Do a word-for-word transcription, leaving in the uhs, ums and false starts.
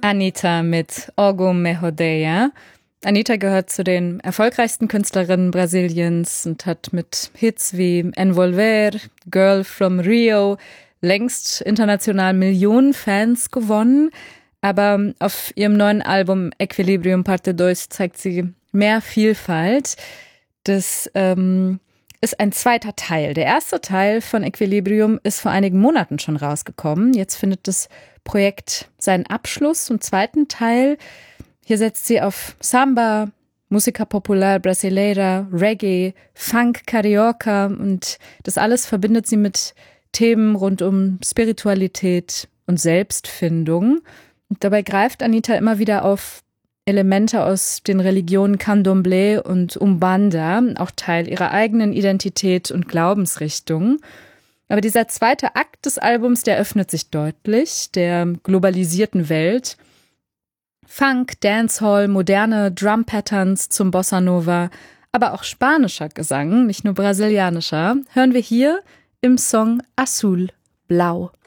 Anitta mit Orgulho Me Rodeia. Anitta gehört zu den erfolgreichsten Künstlerinnen Brasiliens und hat mit Hits wie Envolver, Girl from Rio längst international Millionen Fans gewonnen. Aber auf ihrem neuen Album Equilibrium Parte zwei zeigt sie mehr Vielfalt. Das ähm, ist ein zweiter Teil. Der erste Teil von Equilibrium ist vor einigen Monaten schon rausgekommen. Jetzt findet das Projekt seinen Abschluss zum zweiten Teil. Hier setzt sie auf Samba, Música Popular Brasileira, Reggae, Funk, Carioca und das alles verbindet sie mit Themen rund um Spiritualität und Selbstfindung. Und dabei greift Anitta immer wieder auf Elemente aus den Religionen Candomblé und Umbanda, auch Teil ihrer eigenen Identität und Glaubensrichtung. Aber dieser zweite Akt des Albums, der öffnet sich deutlich der globalisierten Welt. Funk, Dancehall, moderne Drum-Patterns zum Bossa Nova, aber auch spanischer Gesang, nicht nur brasilianischer, hören wir hier im Song Azul, Blau.